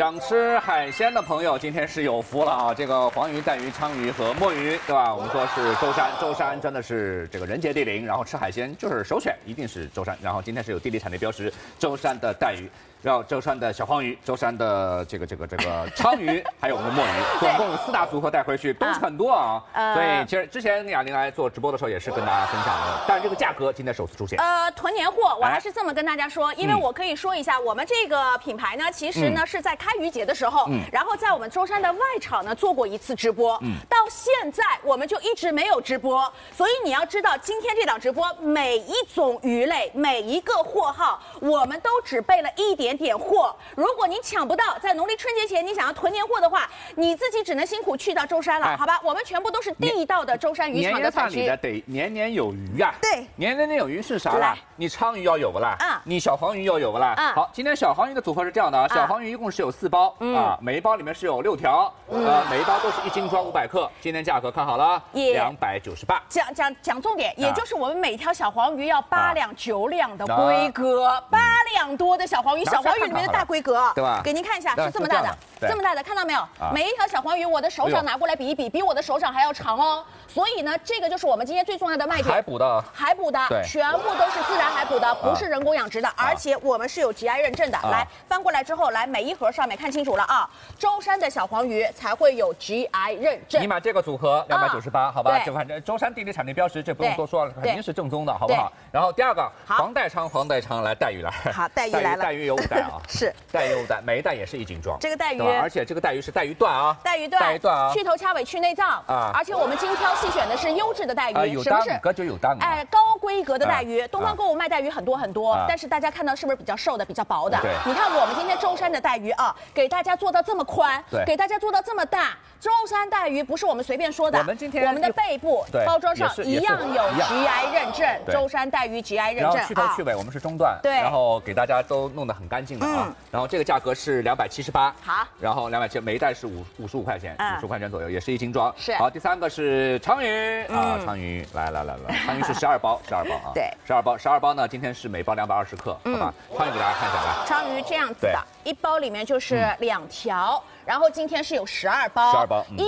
想吃海鲜的朋友，今天是有福了啊！这个黄鱼、带鱼、鲳鱼和墨鱼，对吧？我们说是舟山，舟山真的是这个人杰地灵，然后吃海鲜就是首选，一定是舟山。然后今天是有地理产地标识，舟山的带鱼。 然后舟山的小黄鱼，舟山的这个鲳鱼，还有我们的墨鱼，总共有4大组合带回去，都是很多啊。所以其实之前雅玲来做直播的时候也是跟大家分享的，但是这个价格今天首次出现。 囤年货，我还是这么跟大家说，因为我可以说一下，我们这个品牌呢，其实呢是在开渔节的时候，然后在我们舟山的外场呢做过一次直播，到现在我们就一直没有直播，所以你要知道，今天这档直播每一种鱼类，每一个货号，我们都只备了一点货，如果你抢不到，在农历春节前你想要囤年货的话，你自己只能辛苦去到舟山了，好吧？我们全部都是地道的舟山渔场的产区。 年夜饭里的得年年有余啊！ 对， 年年有余是啥啦？你鲳鱼要有不啦？你小黄鱼要有不啦？好，今天小黄鱼的组合是这样的啊，小黄鱼一共是有4包啊，每一包里面是有6条，每一包都是1斤装500克，今天价格看好了，298。 讲重点，也就是我们每条小黄鱼要8两9两的规格，8两多的小黄鱼。 小黄鱼里面的大规格， 对吧？ 给您看一下，是这么大的，这么大的，看到没有？每一条小黄鱼，我的手掌拿过来比一比，比我的手掌还要长哦。所以呢，这个就是我们今天最重要的卖点。 海捕的， 海捕的，全部都是自然海捕的，不是人工养殖的，而且我们是有 GI 认证的。来，翻过来之后，来每一盒上面看清楚了啊，舟山的小黄鱼才会有 GI 认证。 你买这个组合298，好吧？就反正舟山地理产地标识，这不用多说了，肯定是正宗的，好不好？然后第二个黄带鲳来带鱼来， 好，带鱼来了， 带鱼有5袋啊。 是带鱼5袋，每一袋也是1斤装。 这个带鱼， 而且这个带鱼是带鱼段啊， 带鱼段啊，去头掐尾去内脏啊，而且我们精挑细选的是优质的带鱼，什么是？ 就有档。 哎，高规格的带鱼，东方购物卖带鱼很多，但是大家看到是不是比较瘦的、比较薄的？ 对， 你看我们今天舟山的带鱼啊，给大家做到这么宽，给大家做到这么大。舟山带鱼不是我们随便说的，我们的背部包装上一样有 GI 认证，舟山带鱼 GI 认证。 然后去头去尾我们是中段，对，然后给大家都弄得很干净的啊。然后这个价格是278，好，然后270，每一袋是55块钱，55块钱左右，也是1斤装。是。好，第3个是鲳鱼啊，鲳鱼来，鲳鱼是12包啊，对，12包呢，今天是每包220克，好吧？鲳鱼给大家看一下来， 鲳鱼这样子的，一包里面就是2条。 然后今天是有12包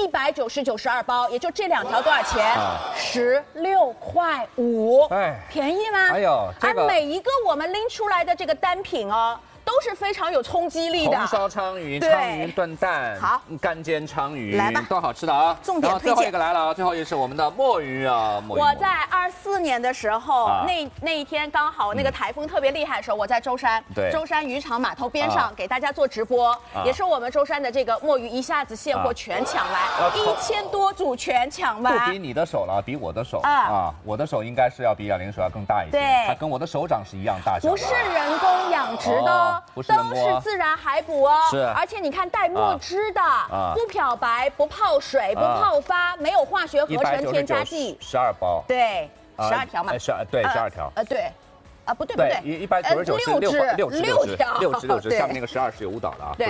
，199是12包，也就这2条多少钱？16块5，哎，便宜吗？哎呦，而每一个我们拎出来的这个单品哦。 都是非常有冲击力的。 红烧鲳鱼、鲳鱼炖蛋，好，干煎鲳鱼， 来吧， 都好吃的啊。 重点推荐。 最后一个来了啊，最后一个是我们的墨鱼啊，墨鱼。 我在24年的时候，那一天刚好那个台风特别厉害的时候，我在舟山，舟山渔场码头边上给大家做直播，也是我们舟山的这个墨鱼一下子现货全抢来，1000多组全抢完。 不比你的手了，比我的手啊，我的手应该是要比雅玲手要更大一些，对，它跟我的手掌是一样大小。 不是人工养殖的。 都是自然海捕哦，是，而且你看带墨汁的，不漂白、不泡水、不泡发，没有化学合成添加剂。 12包， 对，12条嘛 ，12条， 对，不对，199 是6条，下面那个12是有误导的啊。